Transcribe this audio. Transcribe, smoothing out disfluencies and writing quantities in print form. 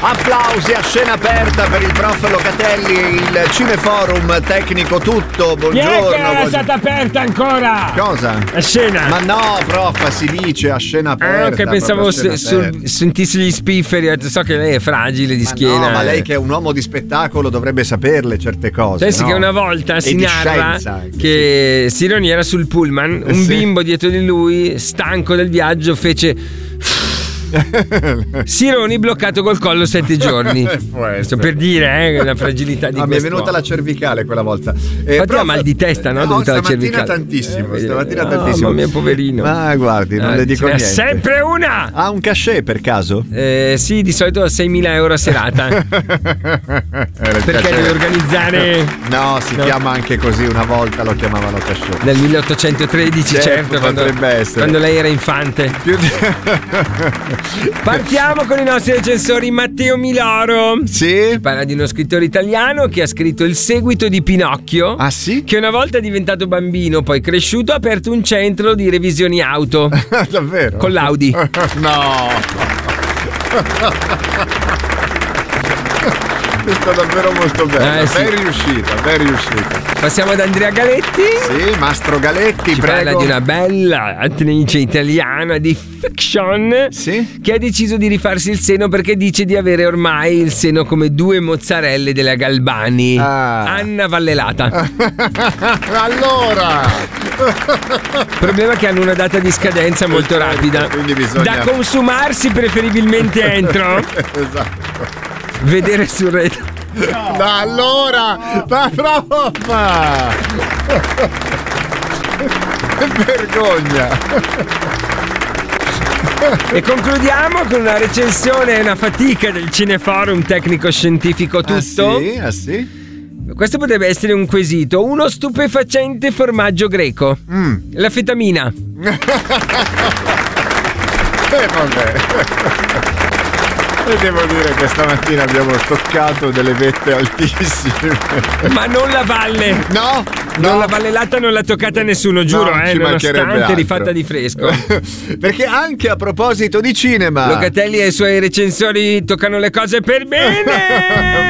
Applausi a scena aperta per il prof Locatelli, il Cineforum tecnico tutto. Buongiorno. Chi è che era stata aperta ancora? Cosa? A scena. Ma no, prof, si dice a scena aperta. Che pensavo sentissi gli spifferi. So che lei è fragile di schiena. No, ma lei che è un uomo di spettacolo dovrebbe saperle certe cose. Pensi no? che una volta si narra anche, che Sironi era sul pullman, un bimbo dietro di lui, stanco del viaggio, fece Sironi bloccato col collo 7 giorni. Sto per dire, la fragilità di mi è venuta la cervicale quella volta. Infatti ha mal di testa, no? No, stamattina tantissimo. Stamattina tantissimo. Mamma mia, poverino. Ma guardi, non le dico niente. Sempre una! Ha un cachet per caso? Sì, di solito 6.000 euro a serata. Perché devi organizzare. No, si chiama anche così, una volta lo chiamavano cachet. Nel 1813, certo potrebbe essere. Quando lei era infante. Partiamo con i nostri recensori. Matteo Miloro. Sì. Parla di uno scrittore italiano che ha scritto il seguito di Pinocchio. Ah sì? Che una volta diventato bambino, poi cresciuto, ha aperto un centro di revisioni auto. Davvero? Con l'Audi. No. Sta davvero molto bella. Sì. Ben riuscita. Passiamo ad Andrea Galetti. Sì, Mastro Galetti, ci prego. parla di una bella attrice italiana di fiction, sì? Che ha deciso di rifarsi il seno perché dice di avere ormai il seno come 2 mozzarelle della Galbani. Anna Vallelata. Allora problema è che hanno una data di scadenza molto rapida, quindi bisogna... da consumarsi preferibilmente entro. Esatto. Vedere su rete. No. Allora, ma prof! Che vergogna! E concludiamo con una recensione e una fatica del Cineforum tecnico-scientifico tutto. Ah sì? Questo potrebbe essere un quesito. Uno stupefacente formaggio greco. La fetamina. Vabbè. E devo dire che stamattina abbiamo toccato delle vette altissime. Ma non la valle. No. Non la vallelata non l'ha toccata nessuno, giuro, nonostante rifatta di fresco. Perché anche a proposito di cinema, Locatelli e i suoi recensori toccano le cose per bene.